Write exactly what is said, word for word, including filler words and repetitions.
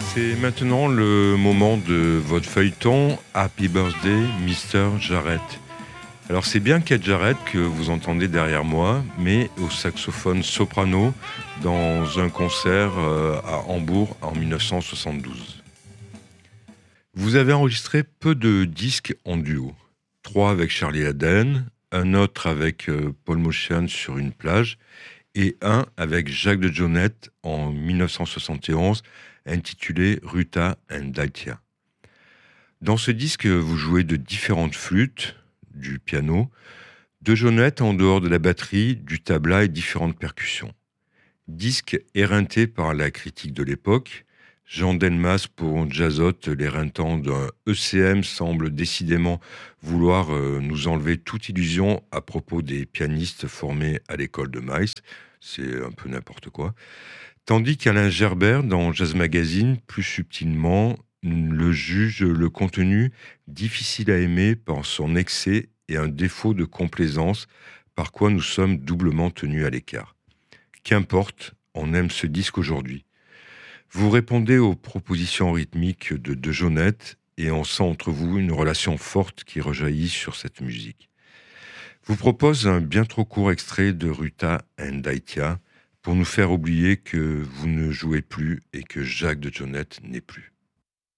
C'est maintenant le moment de votre feuilleton Happy Birthday, Mister Jarrett. Alors c'est bien Keith Jarrett que vous entendez derrière moi, mais au saxophone soprano dans un concert à Hambourg en dix-neuf cent soixante-douze. Vous avez enregistré peu de disques en duo. Trois avec Charlie Haden, un autre avec Paul Motian sur une plage et un avec Jacques de Jonette en dix-neuf cent soixante et onze, intitulé Ruta and Daitya. Dans ce disque, vous jouez de différentes flûtes, du piano, de Jonette en dehors de la batterie, du tabla et différentes percussions. Disque éreinté par la critique de l'époque, Jean Delmas pour Jazzot, l'éreintant d'un E C M semble décidément vouloir euh, nous enlever toute illusion à propos des pianistes formés à l'école de Maïs. C'est un peu n'importe quoi. Tandis qu'Alain Gerbert, dans Jazz Magazine, plus subtilement, le juge le contenu difficile à aimer par son excès et un défaut de complaisance, par quoi nous sommes doublement tenus à l'écart. Qu'importe, on aime ce disque aujourd'hui. Vous répondez aux propositions rythmiques de De Jonette et on sent entre vous une relation forte qui rejaillit sur cette musique. Je vous propose un bien trop court extrait de Ruta and Daitya pour nous faire oublier que vous ne jouez plus et que Jacques de Jonette n'est plus.